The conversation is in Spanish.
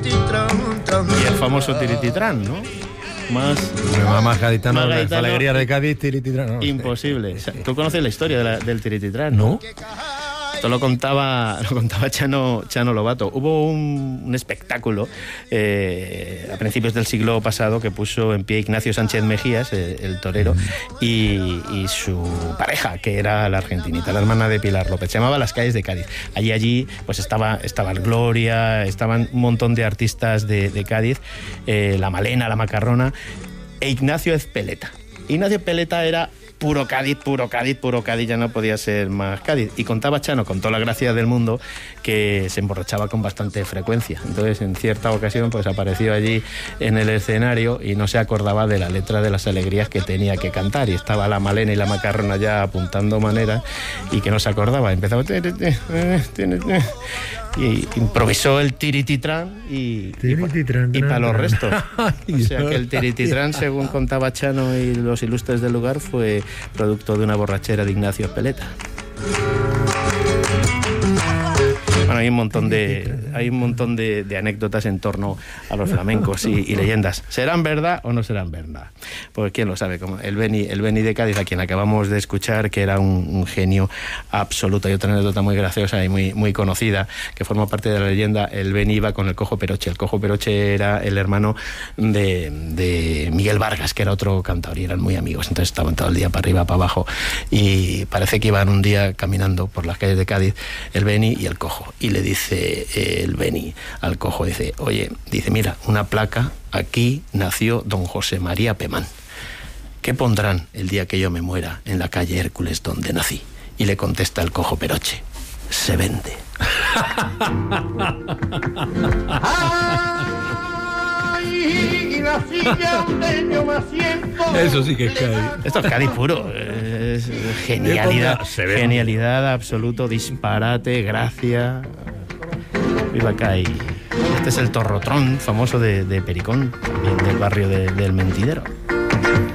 Y el famoso Tirititrán, ¿no? Más gaditano, la alegría de Cádiz, Tirititrán. No, imposible. ¿Tú conoces la historia del Tirititrán? ¿No? Esto lo contaba Chano Lobato. Hubo un espectáculo a principios del siglo pasado que puso en pie Ignacio Sánchez Mejías, el torero, y su pareja, que era la argentinita, la hermana de Pilar López. Se llamaba Las Calles de Cádiz. Allí pues estaba el Gloria, estaban un montón de artistas de Cádiz, la Malena, la Macarrona, e Ignacio Ezpeleta. Ignacio Ezpeleta era puro Cádiz, ya no podía ser más Cádiz. Y contaba Chano, con toda la gracia del mundo, que se emborrachaba con bastante frecuencia. Entonces, en cierta ocasión, pues apareció allí en el escenario y no se acordaba de la letra de las alegrías que tenía que cantar. Y estaba la Malena y la Macarrona ya apuntando maneras y que no se acordaba. Empezaba... Y improvisó el Tirititrán y para los restos. O sea que el Tirititrán, según contaba Chano y los ilustres del lugar, fue producto de una borrachera de Ignacio Ezpeleta. Bueno, hay un montón de anécdotas en torno a los flamencos y leyendas. ¿Serán verdad o no serán verdad? Pues quién lo sabe. Como el Beni de Cádiz, a quien acabamos de escuchar, que era un genio absoluto. Hay otra anécdota muy graciosa y muy conocida, que forma parte de la leyenda. El Beni iba con el Cojo Peroche. El Cojo Peroche era el hermano de Miguel Vargas, que era otro cantador, y eran muy amigos. Entonces estaban todo el día para arriba, para abajo, y parece que iban un día caminando por las calles de Cádiz, el Beni y el Cojo. Y le dice el Beni al Cojo, dice, oye, mira, una placa, aquí nació don José María Pemán. ¿Qué pondrán el día que yo me muera en la calle Hércules donde nací? Y le contesta el Cojo Peroche, se vende. Eso sí que es Cádiz. Esto es Cádiz puro. Es genialidad absoluto, disparate, gracia. Viva Cádiz. Este es el Torrotrón, famoso de Pericón, también del barrio del Mentidero.